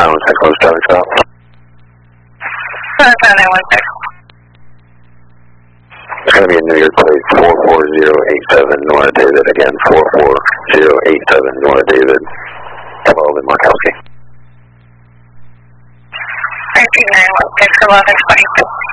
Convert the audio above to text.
916, close Charlie stop. 916. It's going to be a New York plate 44087 Nora David. Again, 44087 Nora David. 12 in Markowski. 916, 1122.